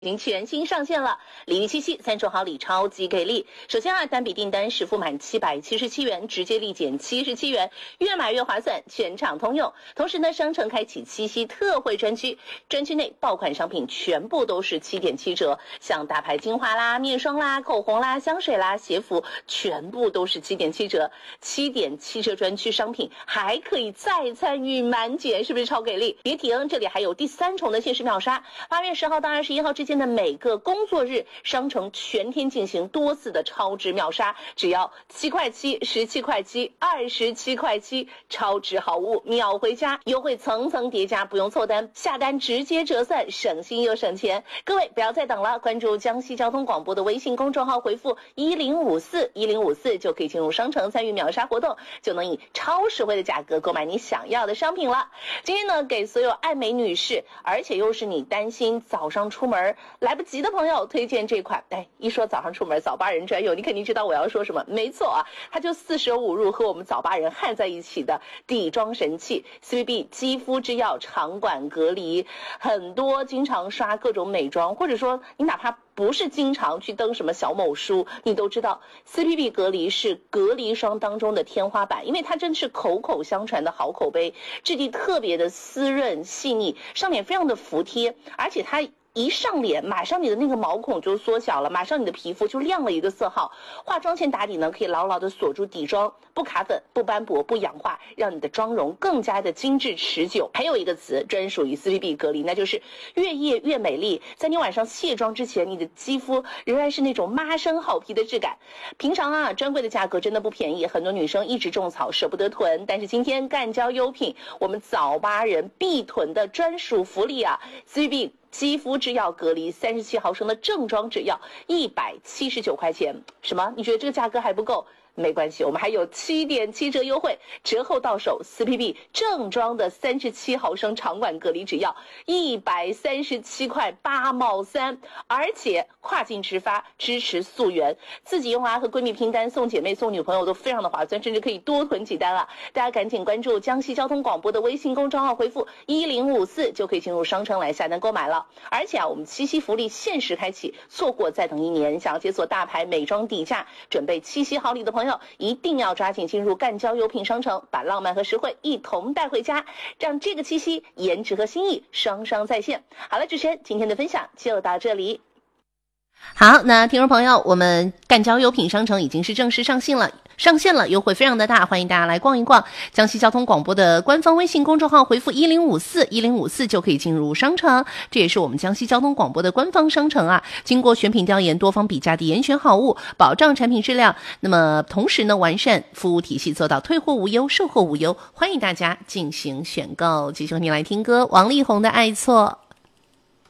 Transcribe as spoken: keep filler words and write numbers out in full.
已经全新上线了，礼遇七夕三重好礼超级给力。首先啊，单笔订单实付满七百七十七元，直接立减七十七元，越买越划算，全场通用。同时呢，商城开启七夕特惠专区，专区内爆款商品全部都是七点七折，像大牌精华啦、面霜啦、口红啦、香水啦、鞋服，全部都是七点七折。七点七折专区商品还可以再参与满减，是不是超给力？别停，这里还有第三重的限时秒杀，八月十号到二十一号之间的每个工作日，商城全天进行多次的超值秒杀，只要七块七、十七块七、二十七块七，超值好物秒回家，优惠层层叠加，不用凑单，下单直接折算，省心又省钱。各位不要再等了，关注江西交通广播的微信公众号，回复一零五四一零五四就可以进入商城参与秒杀活动，就能以超实惠的价格购买你想要的商品了。今天呢，给所有爱美女士，而且又是你担心早上出门来不及的朋友推荐这款。哎，一说早上出门早八人专用，你肯定知道我要说什么。没错啊，它就四舍五入和我们早八人焊在一起的底妆神器 C V B 肌肤之钥长管隔离。很多经常刷各种美妆，或者说你哪怕不是经常去登什么小某书，你都知道 C P B 隔离是隔离霜当中的天花板，因为它真是口口相传的好口碑，质地特别的湿润细腻，上脸非常的服帖，而且它一上脸，马上你的那个毛孔就缩小了，马上你的皮肤就亮了一个色号。化妆前打底呢，可以牢牢的锁住底妆，不卡粉、不斑驳、不氧化，让你的妆容更加的精致持久。还有一个词专属于 C P B 隔离，那就是越夜越美丽。在你晚上卸妆之前，你的肌肤仍然是那种妈生好皮的质感。平常啊，专柜的价格真的不便宜，很多女生一直种草舍不得囤，但是今天干胶优品，我们早八人必囤的专属福利啊 ，C P B。肌肤之钥隔离三十七毫升的正装纸药一百七十九块钱，什么？你觉得这个价格还不够？没关系，我们还有七点七折优惠，折后到手 C P B 正装的三十七毫升长管隔离纸药一百三十七块八毛三，而且跨境直发，支持溯源，自己用啊和闺蜜拼单，送姐妹送女朋友都非常的划算，甚至可以多囤几单了。大家赶紧关注江西交通广播的微信公众号，回复一零五四就可以进入商城来下单购买了。而且啊，我们七夕福利限时开启，错过再等一年。想要解锁大牌美妆底价，准备七夕好礼的朋友，一定要抓紧进入干胶优品商城，把浪漫和实惠一同带回家，让这个七夕颜值和心意双双在线。好了，主持人今天的分享就到这里。好，那听众朋友，我们干胶优品商城已经是正式上线了，上线了，优惠非常的大，欢迎大家来逛一逛。江西交通广播的官方微信公众号，回复一零五四一零五四就可以进入商城，这也是我们江西交通广播的官方商城啊。经过选品调研，多方比价的严选好物，保障产品质量。那么同时呢，完善服务体系，做到退货无忧、售后无忧。欢迎大家进行选购。继续和你来听歌，王力宏的《爱错》。